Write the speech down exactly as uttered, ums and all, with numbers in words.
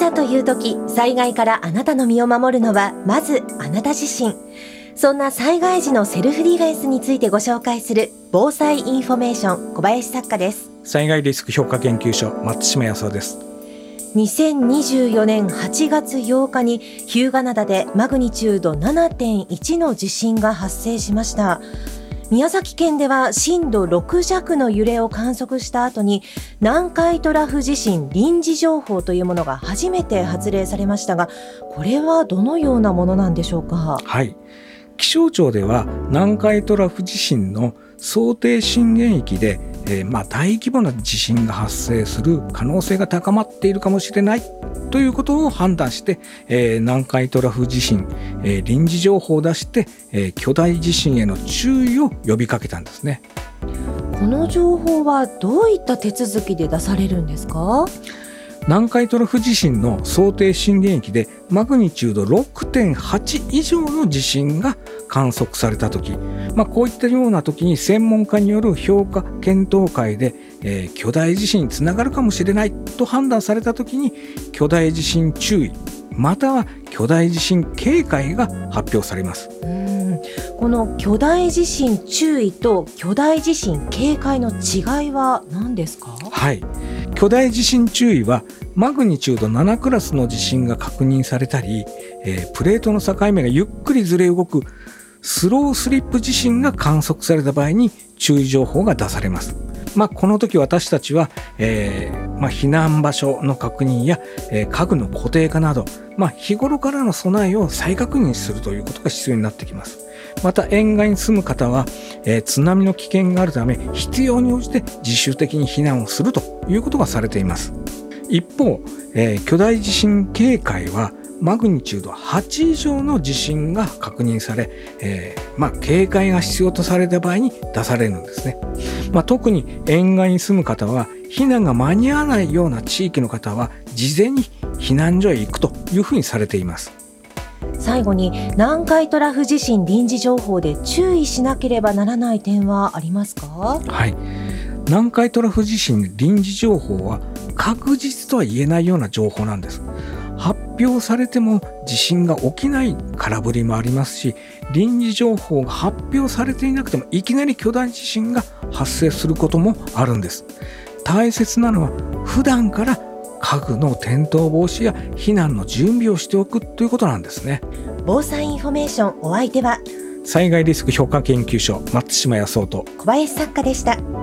ざという時、災害からあなたの身を守るのはまずあなた自身。そんな災害時のセルフディフェンスについてご紹介する防災インフォメーション、小林作家です。 災害リスク評価研究所、松島康夫です。 にせんにじゅうよねんはちがつようかに日向灘でマグニチュード ななてんいち の地震が発生しました。宮崎県では震度ろくじゃくの揺れを観測した後に南海トラフ地震臨時情報というものが初めて発令されましたが、これはどのようなものなんでしょうか。 はい、気象庁では南海トラフ地震の想定震源域で、えーまあ、大規模な地震が発生する可能性が高まっているかもしれないということを判断して、えー、南海トラフ地震、えー、臨時情報を出して、えー、巨大地震への注意を呼びかけたんですね。 この情報はどういった手続きで出されるんですか？ 南海トラフ地震の想定震源域でマグニチュード ろくてんはち 以上の地震が観測されたとき、まあ、こういったようなときに専門家による評価検討会で、えー、巨大地震につながるかもしれないと判断されたときに巨大地震注意または巨大地震警戒が発表されます。 うーん、この巨大地震注意と巨大地震警戒の違いは何ですか？ はい、巨大地震注意はマグニチュードななクラスの地震が確認されたり、えー、プレートの境目がゆっくりずれ動くスロースリップ地震が観測された場合に注意情報が出されます。まあ、この時私たちは、えーまあ、避難場所の確認や、えー、家具の固定化など、まあ、日頃からの備えを再確認するということが必要になってきます。また沿岸に住む方は、えー、津波の危険があるため必要に応じて自主的に避難をするということがされています。一方、えー、巨大地震警戒はマグニチュードはち以上の地震が確認され、えーまあ、警戒が必要とされた場合に出されるんですね。まあ、特に沿岸に住む方は避難が間に合わないような地域の方は事前に避難所へ行くというふうにされています。 最後に南海トラフ地震臨時情報で注意しなければならない点はありますか？ はい、南海トラフ地震臨時情報は確実とは言えないような情報なんです。発表されても地震が起きない空振りもありますし、臨時情報が発表されていなくてもいきなり巨大地震が発生することもあるんです。大切なのは普段から家具の転倒防止や避難の準備をしておくということなんですね。 防災インフォメーション、お相手は災害リスク評価研究所、松島康夫と小林作家でした。